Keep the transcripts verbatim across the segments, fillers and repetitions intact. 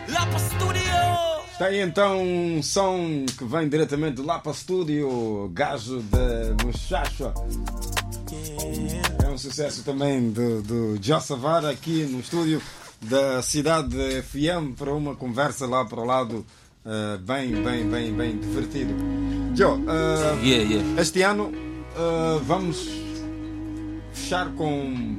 Lapa Studio. Está aí então um som que vem diretamente do Lapa Studio, gajo de Muchacho. É um sucesso também do, do Joe Savara aqui no estúdio da Cidade F M para uma conversa lá para o lado uh, bem, bem, bem, bem divertido. Joe, uh, yeah, yeah. este ano uh, vamos fechar com,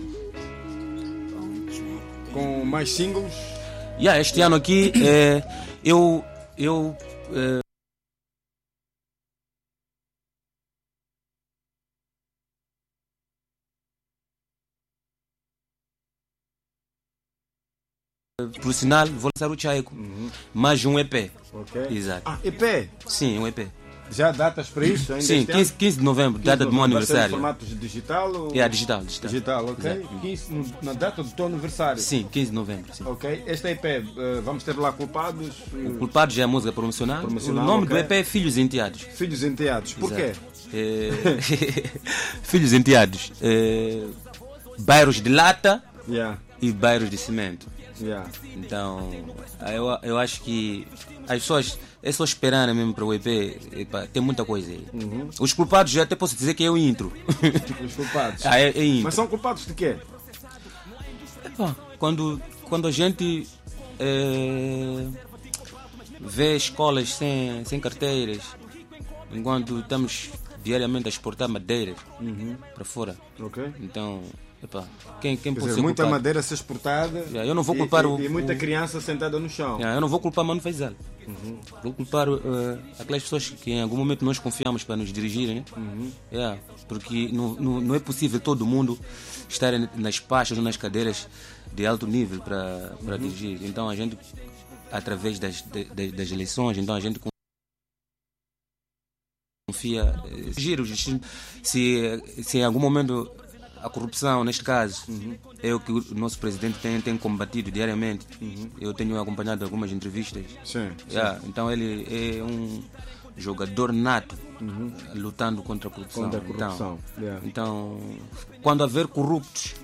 com mais singles. Yeah, este ano aqui é, eu, eu é, por sinal vou lançar o Chaico, uhum. mais um E P. Ok. Exato. Ah, E P? Sim, um E P. Já há datas para isso? Ainda Sim, quinze, quinze de novembro, quinze data do meu aniversário. Em formato digital? Ou... É, yeah, digital, digital. Digital, ok. Exato. quinze, na data do teu aniversário? Sim, quinze de novembro. Sim. Ok. Este E P, uh, vamos ter lá Culpados? Uh... O Culpados é a música promocional. promocional o nome okay. do E P é Filhos Enteados. Filhos Enteados. Porquê? É... Filhos Enteados. É... Bairros de lata yeah. e bairros de cimento. Yeah. Então, eu, eu acho que as pessoas é só esperar mesmo para o E P. Epa, tem muita coisa aí. Uhum. Os culpados já até posso dizer que é o intro. Os culpados? Ah, é, é intro. Mas são culpados de quê? Epa, quando, quando a gente é, vê escolas sem, sem carteiras, enquanto estamos diariamente a exportar madeiras uhum. para fora. Okay. Então, epa, quem, quem pode dizer, ser muita culpado? madeira a ser exportada yeah, eu não vou culpar e, o, e, e muita o... criança sentada no chão. Yeah, eu não vou culpar Mano Faisal. Uhum. Vou culpar uh, aquelas pessoas que em algum momento nós confiamos para nos dirigirem. Né? Uhum. Yeah, porque não, não, não é possível todo mundo estar nas pastas ou nas cadeiras de alto nível para, para uhum. dirigir. Então a gente, através das, de, das eleições, então a gente confia. Giro, se, se em algum momento a corrupção, neste caso, uhum. é o que o nosso presidente tem, tem combatido diariamente. Uhum. Eu tenho acompanhado algumas entrevistas. Sim, yeah, sim. Então ele é um jogador nato, uhum. lutando contra a corrupção. Contra a corrupção. Então, yeah. então, quando haver corruptos,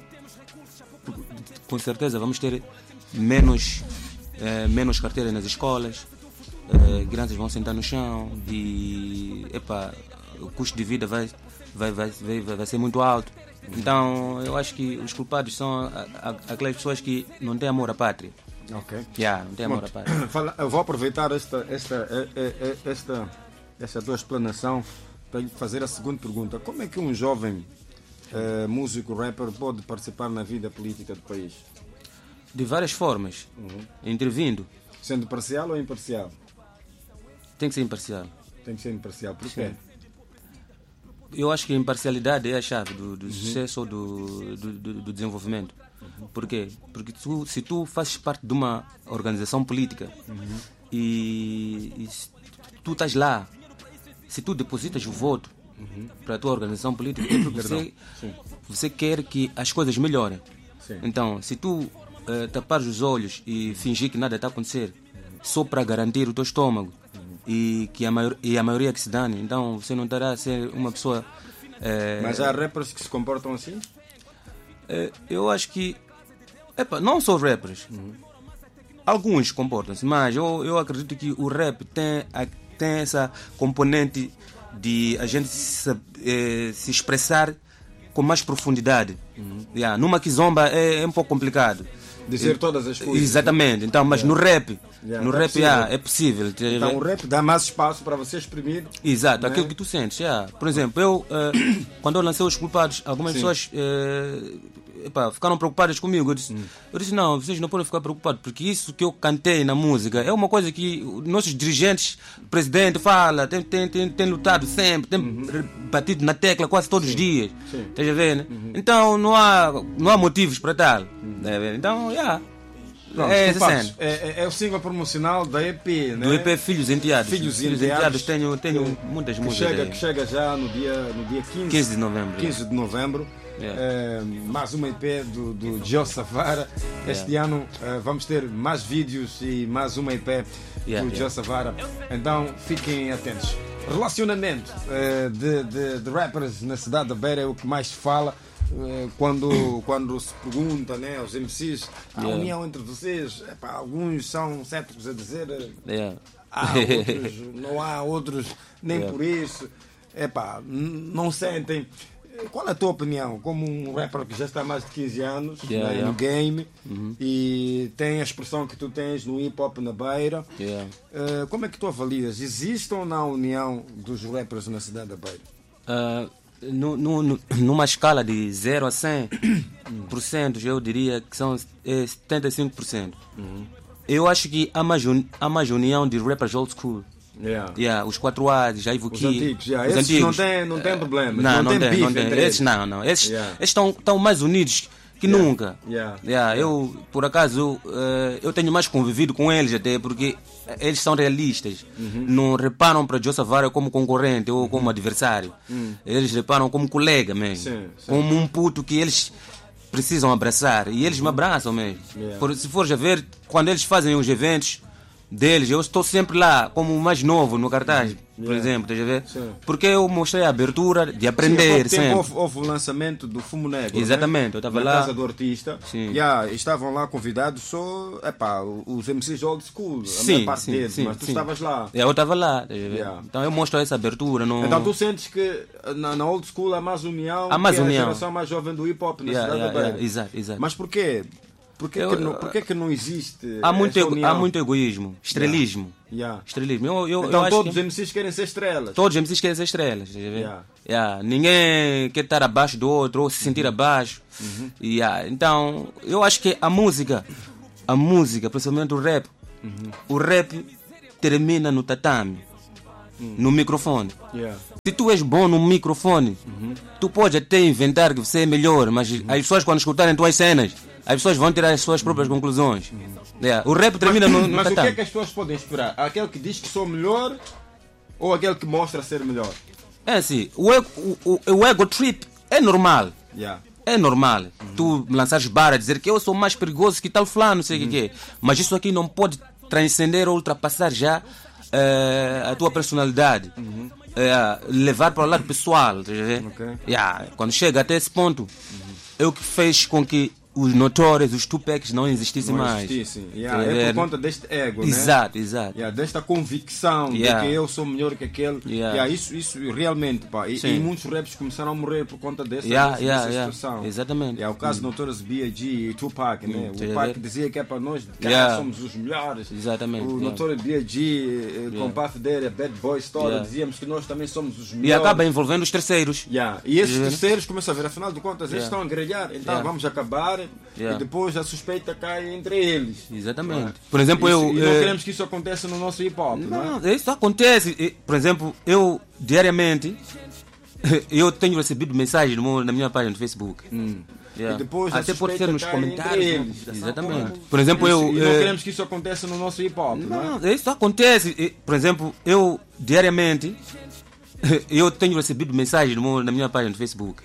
com certeza vamos ter menos, eh, menos carteiras nas escolas, eh, crianças vão sentar no chão e epa, o custo de vida vai, vai, vai, vai, vai ser muito alto. Então eu acho que os culpados são a, a, aquelas pessoas que não têm amor à pátria. Ok. Yeah, não têm amor à pátria. Fala, eu vou aproveitar esta, esta, esta, esta, esta tua explanação para fazer a segunda pergunta. Como é que um jovem uh, músico, rapper pode participar na vida política do país? De várias formas. Uhum. Intervindo. Sendo parcial ou imparcial? Tem que ser imparcial. Tem que ser imparcial. Por quê? Eu acho que a imparcialidade é a chave do, do uhum. sucesso ou do, do, do, do desenvolvimento. Uhum. Por quê? Porque tu, se tu fazes parte de uma organização política uhum. e, e tu estás lá, se tu depositas o voto uhum. para a tua organização política, é porque você, você quer que as coisas melhorem. Sim. Então, se tu uh, tapares os olhos e fingir que nada está a acontecer uhum. só para garantir o teu estômago, E, que a maior, e a maioria que se dane, então você não estará a ser uma pessoa. É... Mas há rappers que se comportam assim? É, eu acho que. Epa, não só rappers. Uhum. Alguns comportam-se, mas eu, eu acredito que o rap tem, tem essa componente de a gente se, é, se expressar com mais profundidade. Uhum. Yeah, numa kizomba é, é um pouco complicado. Dizer todas as coisas. Exatamente, então, mas yeah. no rap, yeah, no é rap possível. Yeah, é possível. Então o rap dá mais espaço para você exprimir. Exato, né? Aquilo que tu sentes. Yeah. Por exemplo, eu, uh, quando eu lancei Os Culpados, algumas Sim. pessoas uh, epá, ficaram preocupadas comigo. Eu disse, hum. eu disse, não, vocês não podem ficar preocupados, porque isso que eu cantei na música é uma coisa que nossos dirigentes, o presidente fala, tem, tem, tem, tem lutado sempre, tem uhum. batido na tecla quase todos Sim. os dias. Estás a ver, né? Uhum. Então não há, não há motivos para tal. Uhum. Então, yeah. Pronto, é, é, é, é o single promocional da E P, né? Do E P Filhos Enteados. Filhos, Filhos Enteados. Tenho, tenho que, muitas que músicas. Chega, que chega já no dia, no dia quinze, quinze de novembro. quinze de novembro. Yeah. É, mais uma E P do, do Joe Savara. Este yeah. ano é, vamos ter mais vídeos e mais uma E P yeah, do yeah. Joe Savara. Então fiquem atentos. Relacionamento é, de, de, de rappers na cidade da Beira é o que mais se fala. eh, quando, quando se pergunta, né, aos M Cs, a Yeah. união entre vocês, epá, alguns são céticos a dizer Yeah. há outros, não há outros, nem Yeah. por isso, epá, n- não sentem. Qual é a tua opinião? Como um rapper que já está há mais de quinze anos, Yeah, né, yeah. no game, e tem a expressão que tu tens no hip hop na Beira, Yeah. eh, como é que tu avalias? Existe ou não a união dos rappers na cidade da Beira? Ah, no, no, no- numa escala de zero a cem por cento, eu diria que são é, setenta e cinco por cento. Eu acho que há mais, un- há mais união de rappers old school. Yeah. Yeah, os quatro A's, já Os antigos, yeah. os Esses antigos. não têm não tem problema, Não, não, tem, beef não tem. entre Esses eles. não, não. Esses Yeah. esses estão estão mais unidos que Yeah. nunca. Yeah. Yeah, eu, por acaso, eh, eu tenho mais convivido com eles até porque eles são realistas. Uhum. Não reparam para Joe Savara como concorrente ou como adversário. Eles reparam como colega mesmo. Sim, sim. Como um puto que eles precisam abraçar. E eles me abraçam mesmo. Yeah. Por, se fores a ver, quando eles fazem os eventos deles, eu estou sempre lá como o mais novo no cartaz, por Yeah. exemplo, estás a ver? Sim. Porque eu mostrei a abertura de Sim, há aprender pouco tempo sempre. houve, houve o lançamento do Fumo Negro. Exatamente, né? eu estava na lá. casa do artista. Sim. Yeah, estavam lá convidados só epá, os M Cs old school, a Sim, maior parte sim, deles, sim, mas tu sim. estavas lá. Eu estava lá, estás a ver? Yeah. Então eu mostro essa abertura. No... Então tu sentes que na, na old school há mais união, Há mais que é união. a geração mais jovem do hip hop na Yeah, cidade yeah, da Beira. yeah, exato, exato. Mas porquê? Porquê, Eu- que não, porquê que não existe há, muito essa ego- união? há muito egoísmo, estrelismo. Yeah. Estrelismo. Eu, eu, Então eu acho todos que os M Cs querem ser estrelas. todos os M Cs querem ser estrelas. Estás a ver? Yeah. Yeah. Ninguém quer estar abaixo do outro ou se sentir abaixo. Yeah. Então, eu acho que a música, a música, principalmente o rap, o rap termina no tatame, no microfone. Yeah. Se tu és bom no microfone, tu podes até inventar que você é melhor, mas as pessoas quando escutarem tuas cenas, as pessoas vão tirar as suas próprias conclusões. Yeah. O rap termina no, no Mas o que é tatame. que as pessoas podem esperar? Aquele que diz que sou melhor ou aquele que mostra ser melhor? É assim, o ego, o, o, o ego trip é normal. Yeah. É normal. Tu me lançares barra, dizer que eu sou mais perigoso que tal fulano, não sei o que que é. Mas isso aqui não pode transcender ou ultrapassar já eh, a tua personalidade. Eh, levar para o lado pessoal. Tá a ver? Ok. Yeah, quando chega até esse ponto, é o que fez com que os Notorious, os Tupacs não existissem Não mais. existissem. Yeah, Tá a é ver? por conta deste ego, né? Exato, exato. Yeah, desta convicção Yeah. de que eu sou melhor que aquele. Yeah. Yeah, isso, isso realmente, pá. E, Sim. e muitos raps começaram a morrer por conta dessa, Yeah, dessa, yeah, dessa yeah. situação. Exatamente. Yeah, o caso do Notorious B I G e Tupac, né? Hum, tá a O Tupac ver? dizia que é para nós, cara, Yeah. somos os melhores. Exatamente, O yeah. Notorious B I G, eh, com o path dele, a Bad Boy Story, Yeah. dizíamos que nós também somos os melhores. E acaba envolvendo os terceiros. Yeah. E esses Yeah. terceiros começam a ver, afinal de contas, eles Yeah. estão a grelhar, então Yeah. vamos acabar Yeah. e depois a suspeita cai entre eles. Exatamente. Por exemplo, Isso- eu. e não eh, queremos que isso aconteça no nosso hip hop, não, é? Não, isso acontece. E, por exemplo, eu diariamente eu tenho recebido mensagens no meu- na minha página do Facebook. Yeah. E depois a até pode ser suspeita nos cai comentários. entre eles. Exatamente. Por exemplo, Isso- eu. e não eh, queremos que isso aconteça no nosso hip hop, não, é? Não, isso acontece. E, por exemplo, eu diariamente eu tenho recebido mensagens no meu- na minha página do Facebook.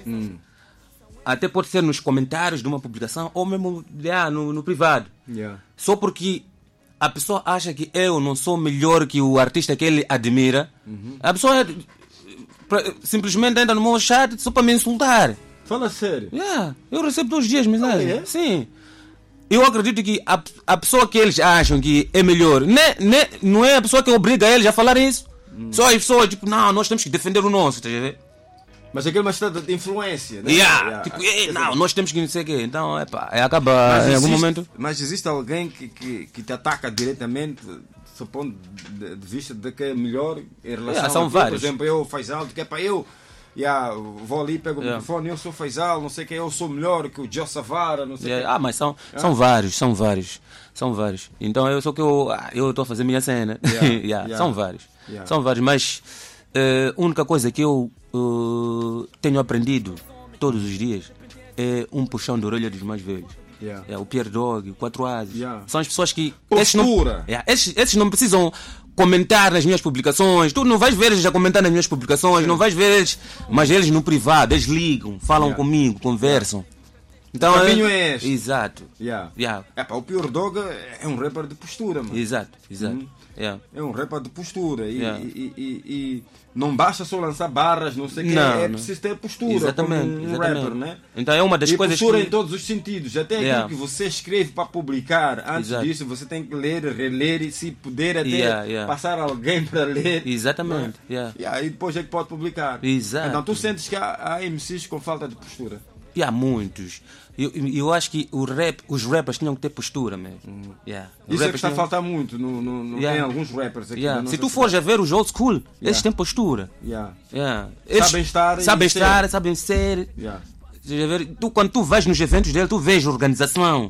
Até pode ser nos comentários de uma publicação ou mesmo yeah, no, no privado. Yeah. Só porque a pessoa acha que eu não sou melhor que o artista que ele admira. A pessoa pra- simplesmente entra no meu chat só para me insultar. Fala sério. Yeah, eu recebo todos os dias mensagens. Ah, é? Sim. Eu acredito que a, a pessoa que eles acham que é melhor, né, né, não é a pessoa que obriga eles a falar isso. Só as pessoas, tipo, não, nós temos que defender o nosso, tá a ver? Mas aquele mais de influência, né? Yeah, Yeah. tipo, Quer "Ei, dizer, não, nós temos que não sei o quê. Então, epá, é, acaba mas em algum existe- momento. Mas existe alguém que, que, que te ataca diretamente, do ponto de, de vista de que é melhor em relação Yeah, são a ti? vários. Por exemplo, eu, Faisal, que é para eu. Yeah, vou ali, pego o Yeah. microfone, eu sou Faisal, não sei o que, eu sou melhor que o Joe Savara, não sei o Yeah, que. ah, mas são, são vários, são vários. São vários. Então, eu só que eu ah, eu estou a fazer minha cena. Yeah, Yeah, yeah. São vários. Yeah. São vários, mas eh, a única coisa que eu eh, tenho aprendido todos os dias é um puxão de orelha dos mais velhos. Yeah. É, o Pierre Dog, o Quatro Ases. Yeah. São as pessoas que. Postura. Esses não, yeah, esses, esses não precisam comentar nas minhas publicações. Tu não vais ver eles a comentar nas minhas publicações, não vais ver eles. Mas eles no privado, eles ligam, falam Yeah. comigo, conversam. Então, o caminho é, é este. Exato. Yeah. Yeah. É, pá, o Pure Dog é um rapper de postura, mano. Exato, exato. Uhum. Yeah. É um rapper de postura. E, Yeah. e, e, e não basta só lançar barras, não sei o que. Não, É não. preciso ter postura. Exatamente, Como um exatamente. rapper, né? Então é uma das e coisas postura que... em todos os sentidos. Até Yeah. aquilo que você escreve para publicar. Antes Exato. disso, você tem que ler, reler e, se puder, até Yeah, yeah. passar alguém para ler. Exatamente. Yeah. Yeah, e depois é que pode publicar. Exato. Então tu sentes que há, há M Cs com falta de postura. E há muitos. Eu, eu acho que o rap, os rappers tinham que ter postura mesmo. Yeah. Os Isso é que rappers está a tinham- faltar muito no, no, no, Yeah. em alguns rappers aqui. Yeah. da Se nossa tu fores a ver os old school, eles Yeah. têm postura. cidade. Yeah. Yeah. Sabem estar e sabem ser. estar, sabem ser. Yeah. Estás a ver? Tu, quando tu vais nos eventos dele, tu vês a organização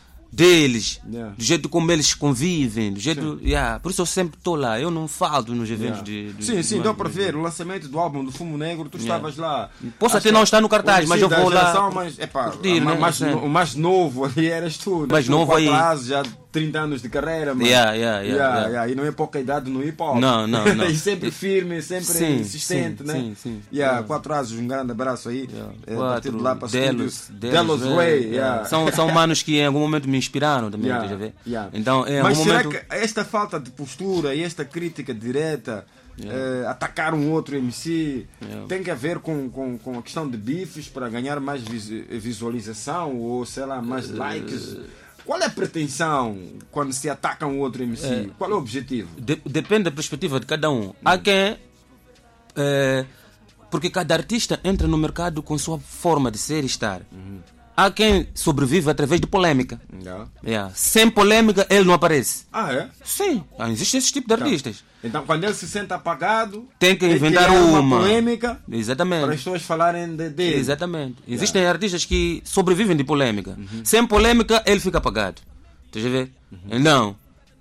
deles, Yeah. do jeito como eles convivem, do jeito. Yeah. Por isso eu sempre estou lá, eu não falto nos eventos Yeah. de, de. Sim, de- sim, de- deu para ver o lançamento do álbum do Fumo Negro, tu estavas lá. Posso Acho até não que estar no cartaz, o mas eu da vou lá geração, Mas, epá, curtir, o, né? mais, Assim. o mais novo ali eras tu, né? Mais Tu, novo com aí. atraso, já trinta anos de carreira, mano. Yeah, yeah, yeah, yeah. E não é pouca idade no hip hop. Não, não, não. E sempre firme, sempre Sim, insistente, sim, né? sim, sim. Yeah, Yeah. Quatro ases, um grande abraço aí. Yeah. É, partido de lá para Delos, estúdio. Delos Way. Way, Yeah. yeah. São, são manos que em algum momento me inspiraram também, Yeah, estás a ver? yeah. Então, em Mas algum será momento. que esta falta de postura e esta crítica direta, eh, atacar um outro M C, Yeah. tem que ver com, com, com a questão de bifes para ganhar mais vis- visualização ou, sei lá, mais Eh, likes? Qual é a pretensão quando se ataca um outro M C? Qual é o objetivo? De- depende da perspectiva de cada um. Há quem. eh, porque cada artista entra no mercado com sua forma de ser e estar. Há quem sobrevive através de polêmica. Yeah. Yeah. Sem polêmica, ele não aparece. Ah, é? Sim, ah, existe esse tipo de artistas. Então, quando ele se sente apagado, Tem que inventar criar uma, uma. polêmica para as Exatamente. pessoas falarem de, dele. Exatamente. Existem artistas que sobrevivem de polêmica. Sem polêmica, ele fica apagado. Estás a ver? Então,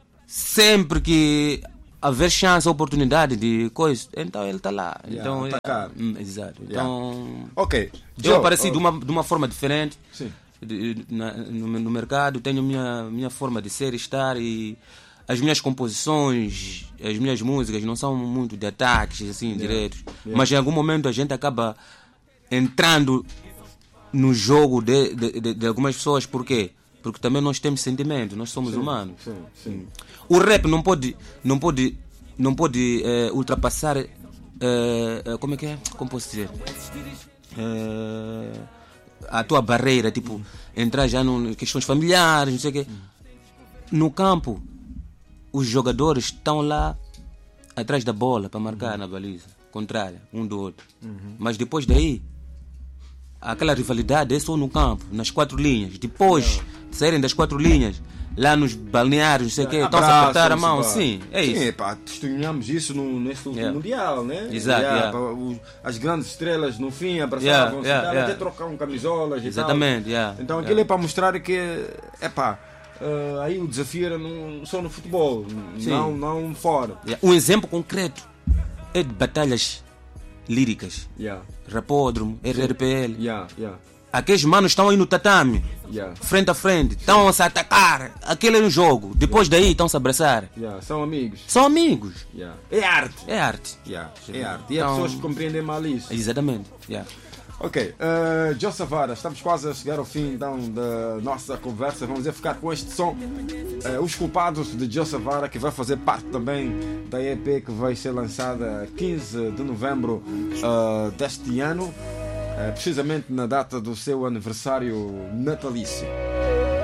sempre que haver chance, oportunidade de coisa, então ele está lá. Yeah, Então, é- atacar. Hum, exato. Então, Ok. eu Joe, apareci oh, de, uma, de uma forma diferente Sim. de- na- no, no mercado, tenho minha minha forma de ser e estar e as minhas composições, as minhas músicas não são muito de ataques assim diretos, mas em algum momento a gente acaba entrando no jogo de, de, de, de algumas pessoas. Por quê? Porque também nós temos sentimentos, nós somos humanos. Sim, sim. O rap não pode, não pode, não pode eh, ultrapassar, eh, eh, como é que é? Como posso dizer? Eh, a tua barreira, tipo, entrar já em questões familiares, não sei o quê. No campo, os jogadores estão lá atrás da bola para marcar na baliza, contrária, um do outro. Mas depois daí, aquela rivalidade é só no campo, nas quatro linhas. Depois de saírem das quatro linhas, lá nos balneários, não sei o quê, estão-se a apertar a mão. Abraçam-se, pá. Sim, é isso. Sim, pá, testemunhamos isso no, nesse último Yeah. Mundial, né? Exato, yeah. pá, os- as grandes estrelas no fim Yeah, abraçavam-se, yeah, tal, yeah. até trocavam camisolas e Exatamente, tal. yeah, Então yeah. aquilo é para mostrar que, é pá, eh, aí o desafio era no, só no futebol, Sim. não, não fora. Yeah. Um exemplo concreto é de batalhas líricas. Yeah, Rapódromo, R R P L. yeah, yeah, Aqueles manos estão aí no tatame, yeah, frente a frente, estão-se a atacar. Aquele é um jogo. Depois daí estão-se a abraçar. yeah. São amigos. São amigos. Yeah. É arte. É arte. Yeah, é arte. E há Então- pessoas que compreendem mal isso. Exatamente. Yeah. Ok, uh, Joe Savara, estamos quase a chegar ao fim então da nossa conversa. Vamos é ficar com este som, uh, Os Culpados de Joe Savara, que vai fazer parte também da E P que vai ser lançada quinze de novembro uh, deste ano, uh, precisamente na data do seu aniversário natalício.